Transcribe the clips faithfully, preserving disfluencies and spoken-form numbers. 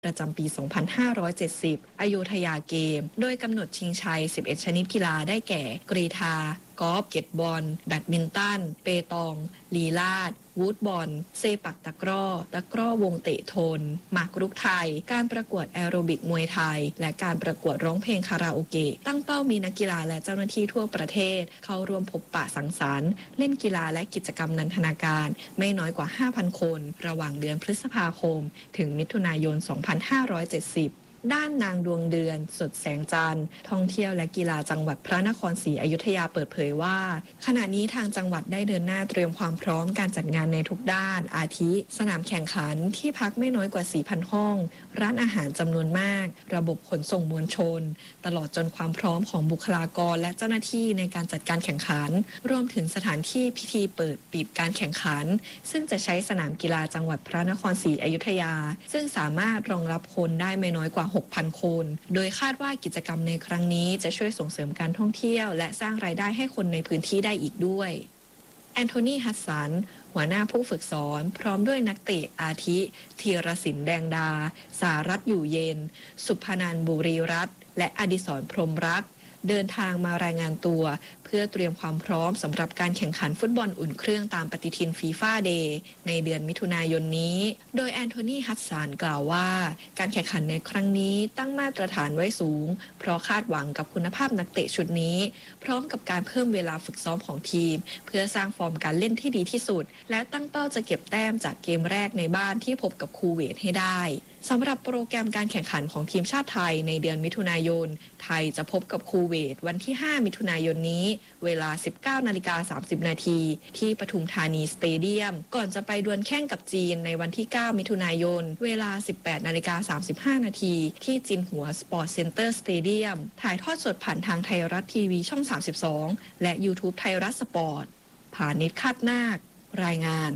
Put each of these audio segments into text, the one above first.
ประจำปี สองพันห้าร้อยเจ็ดสิบ อโยธยาเกม โดยกำหนดชิงชัย สิบเอ็ด ชนิดกีฬาได้แก่ กรีฑากอล์ฟ เก็ตบอล แบดมินตัน เปตอง ลีลาด วูดบอล เซปักตะกร้อ ตะกร้อวงเตะทน หมากรุกไทย การประกวดแอโรบิกมวยไทย และการประกวดร้องเพลงคาราโอเกะ ตั้งเป้ามีนักกีฬาและเจ้าหน้าที่ทั่วประเทศเข้าร่วมพบปะสังสรรค์เล่นกีฬาและกิจกรรมนันทนาการไม่น้อยกว่า ห้าพัน คนระหว่างเดือนพฤษภาคมถึงมิถุนายน สองพันห้าร้อยเจ็ดสิบด้านนางดวงเดือนสดแสงจันทร์ท่องเที่ยวและกีฬาจังหวัดพระนครศรีอยุธยาเปิดเผยว่าขณะนี้ทางจังหวัดได้เดินหน้าเตรียมความพร้อมการจัดงานในทุกด้านอาทิสนามแข่งขันที่พักไม่น้อยกว่า สี่พัน ห้องร้านอาหารจำนวนมากระบบขนส่งมวลชนตลอดจนความพร้อมของบุคลากรและเจ้าหน้าที่ในการจัดการแข่งขันรวมถึงสถานที่พิธีเปิดปิดการแข่งขันซึ่งจะใช้สนามกีฬาจังหวัดพระนครศรีอยุธยาซึ่งสามารถรองรับคนได้ไม่น้อยกว่า หกพัน คนโดยคาดว่ากิจกรรมในครั้งนี้จะช่วยส่งเสริมการท่องเที่ยวและสร้างรายได้ให้คนในพื้นที่ได้อีกด้วยแอนโทนี ฮัดสันหัวหน้าผู้ฝึกสอนพร้อมด้วยนักเตะอาทิธีรศิลป์แดงดาสารัตน์อยู่เย็นสุพนันท์บุรีรัตน์และอดิศรพรหมรักเดินทางมารายงานตัวเพื่อเตรียมความพร้อมสำหรับการแข่งขันฟุตบอลอุ่นเครื่องตามปฏิทินฟีฟ่าเดย์ในเดือนมิถุนายนนี้โดยแอนโทนี ฮัดสันกล่าวว่าการแข่งขันในครั้งนี้ตั้งมาตรฐานไว้สูงเพราะคาดหวังกับคุณภาพนักเตะชุดนี้พร้อมกับการเพิ่มเวลาฝึกซ้อมของทีมเพื่อสร้างฟอร์มการเล่นที่ดีที่สุดและตั้งเป้าจะเก็บแต้มจากเกมแรกในบ้านที่พบกับคูเวตให้ได้สำหรับโปรแกรมการแข่งขันของทีมชาติไทยในเดือนมิถุนายนไทยจะพบกับคูเวตวันที่ ห้า มิถุนายนนี้เวลา สิบเก้านาฬิกาสามสิบนาทีที่ปทุมธานีสเตเดียมก่อนจะไปดวลแข่งกับจีนในวันที่ เก้า มิถุนายนเวลา สิบแปดนาฬิกาสามสิบห้านาทีที่จินหัวสปอร์ตเซ็นเตอร์สเตเดียมถ่ายทอดสดผ่านทางไทยรัฐทีวีช่องสามสิบสองและ YouTube ไทยรัฐสปอร์ตผานิช คาดนาครายงาน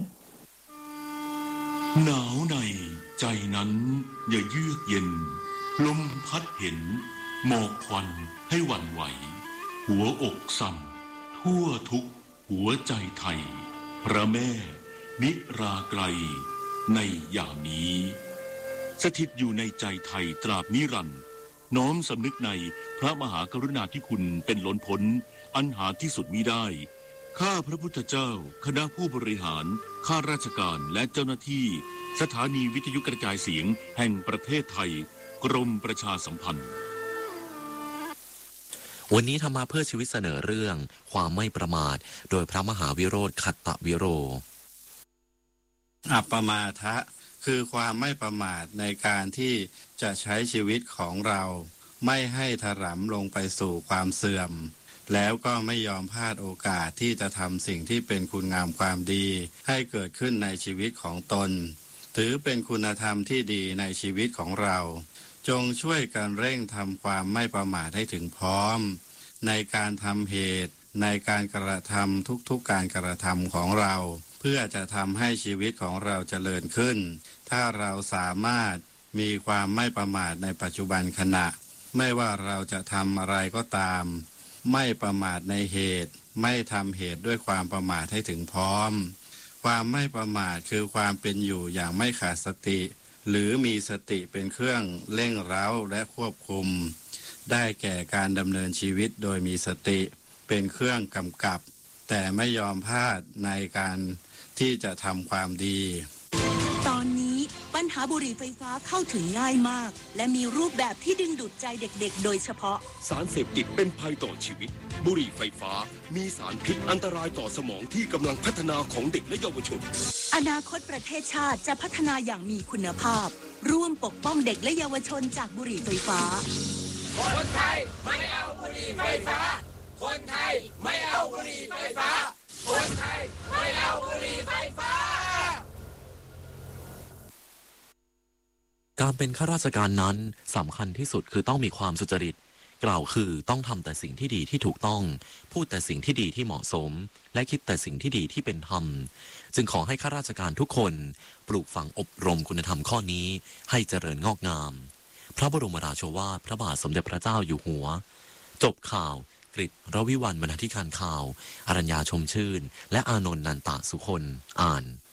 หนาวในใจนั้นอย่าเยือกเย็นลมพัดเห็นหมอกควันให้หวั่นไหวหัวอกสั่นทั่วทุกหัวใจไทยพระแม่นิราไกลในยามนี้สถิตอยู่ในใจไทยตราบนิรันดร์น้อมสำนึกในพระมหากรุณาธิคุณเป็นล้นพ้นอันหาที่สุดมิได้ข้าพระพุทธเจ้าคณะผู้บริหารข้าราชการและเจ้าหน้าที่สถานีวิทยุกระจายเสียงแห่งประเทศไทยกรมประชาสัมพันธ์วันนี้ธรรมะเพื่อชีวิตเสนอเรื่องความไม่ประมาทโดยพระมหาวิโรธขัตตวิโรอัปปมาทะคือความไม่ประมาทในการที่จะใช้ชีวิตของเราไม่ให้ถลำลงไปสู่ความเสื่อมแล้วก็ไม่ยอมพลาดโอกาสที่จะทำสิ่งที่เป็นคุณงามความดีให้เกิดขึ้นในชีวิตของตนถือเป็นคุณธรรมที่ดีในชีวิตของเราจงช่วยกันเร่งทำความไม่ประมาทให้ถึงพร้อมในการทำเหตุในการกระทำทุกๆการกระทำของเราเพื่อจะทำให้ชีวิตของเราเจริญขึ้นถ้าเราสามารถมีความไม่ประมาทในปัจจุบันขณะไม่ว่าเราจะทำอะไรก็ตามไม่ประมาทในเหตุไม่ทำเหตุด้วยความประมาทให้ถึงพร้อมความไม่ประมาทคือความเป็นอยู่อย่างไม่ขาดสติหรือมีสติเป็นเครื่องเร่งเร้าและควบคุมได้แก่การดำเนินชีวิตโดยมีสติเป็นเครื่องกำกับแต่ไม่ยอมพลาดในการที่จะทำความดีตอนนี้ปัญหาบุหรี่ไฟฟ้าเข้าถึงง่ายมากและมีรูปแบบที่ดึงดูดใจเด็กๆโดยเฉพาะสารเสพติดเป็นภัยต่อชีวิตบุหรี่ไฟฟ้ามีสารพิษอันตรายต่อสมองที่กำลังพัฒนาของเด็กและเยาวชนอนาคตประเทศชาติจะพัฒนาอย่างมีคุณภาพร่วมปกป้องเด็กและเยาวชนจากบุหรี่ไฟฟ้าคนไทยไม่เอาบุหรี่ไฟฟ้าคนไทยไม่เอาบุหรี่ไฟฟ้าคนไทยไม่เอาบุหรี่ไฟฟ้าการเป็นข้าราชการนั้นสำคัญที่สุดคือต้องมีความสุจริตกล่าวคือต้องทำแต่สิ่งที่ดีที่ถูกต้องพูดแต่สิ่งที่ดีที่เหมาะสมและคิดแต่สิ่งที่ดีที่เป็นธรรมจึงขอให้ข้าราชการทุกคนปลูกฝังอบรมคุณธรรมข้อนี้ให้เจริญงอกงามพระบรมราโชวาทพระบาทสมเด็จพระเจ้าอยู่หัวจบข่าวกฤษรวิวัลย์บรรณาธิการข่าวอรัญญาชมชื่นและอานนท์นันตะสุคนอ่าน